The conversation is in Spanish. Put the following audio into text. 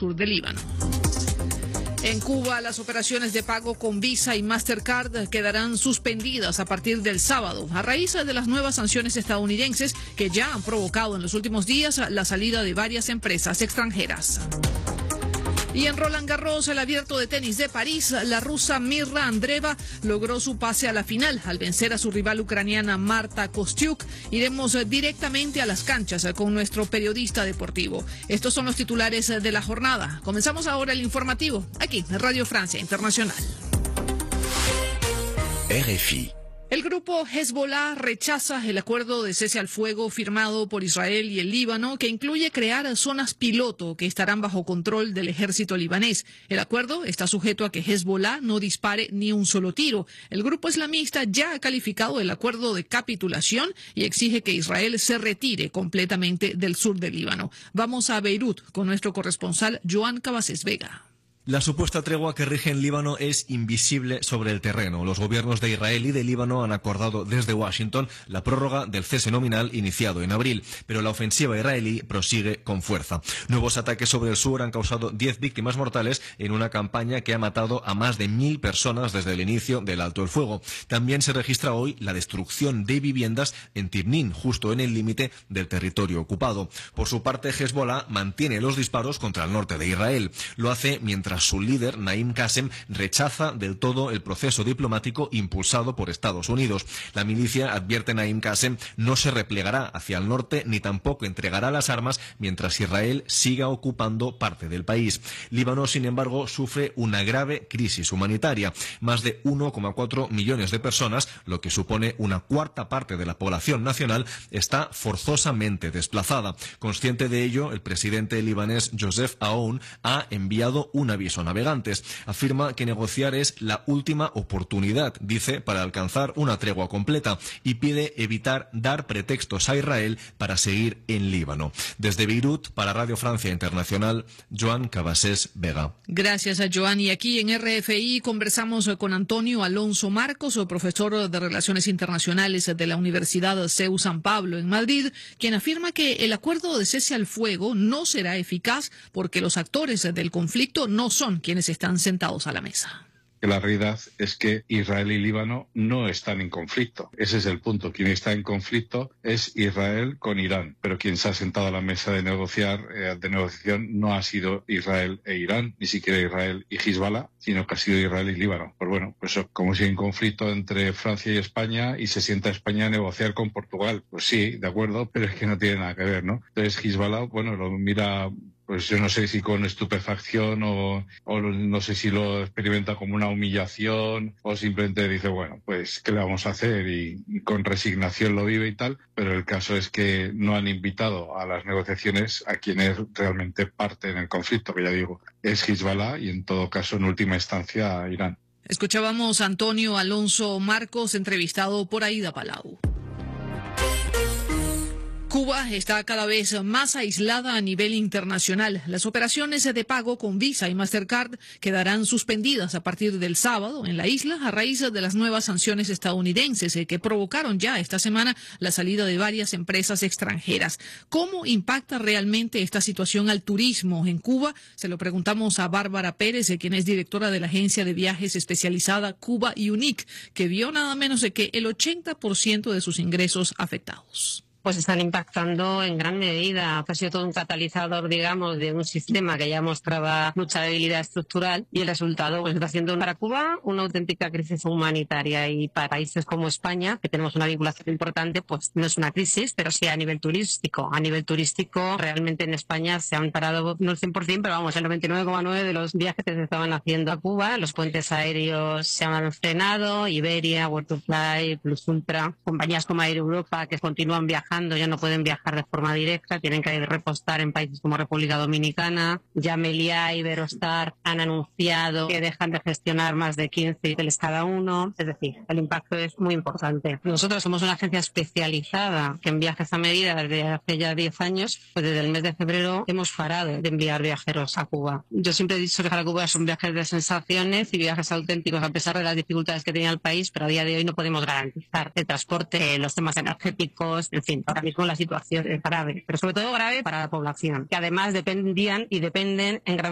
sur del Líbano. En Cuba, las operaciones de pago con Visa y Mastercard quedarán suspendidas a partir del sábado, a raíz de las nuevas sanciones estadounidenses que ya han provocado en los últimos días la salida de varias empresas extranjeras. Y en Roland Garros, el Abierto de tenis de París, la rusa Mirra Andreeva logró su pase a la final al vencer a su rival ucraniana Marta Kostyuk. Iremos directamente a las canchas con nuestro periodista deportivo. Estos son los titulares de la jornada. Comenzamos ahora el informativo, aquí en Radio Francia Internacional. RFI. El grupo Hezbollah rechaza el acuerdo de cese al fuego firmado por Israel y el Líbano, que incluye crear zonas piloto que estarán bajo control del ejército libanés. El acuerdo está sujeto a que Hezbollah no dispare ni un solo tiro. El grupo islamista ya ha calificado el acuerdo de capitulación y exige que Israel se retire completamente del sur del Líbano. Vamos a Beirut con nuestro corresponsal Joan Cabasés Vega. La supuesta tregua que rige en Líbano es invisible sobre el terreno. Los gobiernos de Israel y de Líbano han acordado desde Washington la prórroga del cese nominal iniciado en abril, pero la ofensiva israelí prosigue con fuerza. Nuevos ataques sobre el sur han causado 10 víctimas mortales en una campaña que ha matado a más de 1.000 personas desde el inicio del alto el fuego. También se registra hoy la destrucción de viviendas en Tibnin, justo en el límite del territorio ocupado. Por su parte, Hezbollah mantiene los disparos contra el norte de Israel. Lo hace mientras su líder, Naim Qassem, rechaza del todo el proceso diplomático impulsado por Estados Unidos. La milicia, advierte Naim Qassem, no se replegará hacia el norte ni tampoco entregará las armas mientras Israel siga ocupando parte del país. Líbano, sin embargo, sufre una grave crisis humanitaria. Más de 1,4 millones de personas, lo que supone una cuarta parte de la población nacional, está forzosamente desplazada. Consciente de ello, el presidente libanés Joseph Aoun ha enviado un aviso a navegantes. Afirma que negociar es la última oportunidad, dice, para alcanzar una tregua completa y pide evitar dar pretextos a Israel para seguir en Líbano. Desde Beirut, para Radio Francia Internacional, Joan Cabasés Vega. Gracias a Joan. Y aquí en RFI conversamos con Antonio Alonso Marcos, profesor de Relaciones Internacionales de la Universidad CEU San Pablo en Madrid, quien afirma que el acuerdo de cese al fuego no será eficaz porque los actores del conflicto no son quienes están sentados a la mesa. La realidad es que Israel y Líbano no están en conflicto. Ese es el punto. Quien está en conflicto es Israel con Irán. Pero quien se ha sentado a la mesa de negociación no ha sido Israel e Irán, ni siquiera Israel y Hezbollah, sino que ha sido Israel y Líbano. Pues bueno, pues como si hay un conflicto entre Francia y España y se sienta España a negociar con Portugal. Pues sí, de acuerdo, pero es que no tiene nada que ver, ¿no? Entonces Hezbollah, bueno, lo mira, pues yo no sé si con estupefacción o no sé si lo experimenta como una humillación o simplemente dice, bueno, pues ¿qué le vamos a hacer? Y con resignación lo vive y tal, pero el caso es que no han invitado a las negociaciones a quienes realmente parte en el conflicto, que ya digo, es Hezbollah y en todo caso, en última instancia, a Irán. Escuchábamos a Antonio Alonso Marcos, entrevistado por Aida Palau. Cuba está cada vez más aislada a nivel internacional. Las operaciones de pago con Visa y Mastercard quedarán suspendidas a partir del sábado en la isla a raíz de las nuevas sanciones estadounidenses que provocaron ya esta semana la salida de varias empresas extranjeras. ¿Cómo impacta realmente esta situación al turismo en Cuba? Se lo preguntamos a Bárbara Pérez, quien es directora de la agencia de viajes especializada Cuba Unique, que vio nada menos de que el 80% de sus ingresos afectados. Pues están impactando en gran medida. Ha sido todo un catalizador, digamos, de un sistema que ya mostraba mucha debilidad estructural y el resultado pues está siendo para Cuba una auténtica crisis humanitaria y para países como España, que tenemos una vinculación importante, pues no es una crisis, pero sí a nivel turístico. A nivel turístico, realmente en España se han parado, no el 100%, pero vamos, el 99,9% de los viajes que se estaban haciendo a Cuba. Los puentes aéreos se han frenado, Iberia, World of Fly, Plus Ultra, compañías como Air Europa que continúan viajando ya no pueden viajar de forma directa, tienen que repostar en países como República Dominicana. Ya Meliá y Iberostar han anunciado que dejan de gestionar más de 15 hoteles cada uno. Es decir, el impacto es muy importante. Nosotros somos una agencia especializada que en viajes a medida desde hace ya 10 años, pues desde el mes de febrero hemos parado de enviar viajeros a Cuba. Yo siempre he dicho que para Cuba son viajes de sensaciones y viajes auténticos a pesar de las dificultades que tenía el país, pero a día de hoy no podemos garantizar el transporte, los temas energéticos, en fin. Ahora mismo la situación es grave, pero sobre todo grave para la población, que además dependían y dependen en gran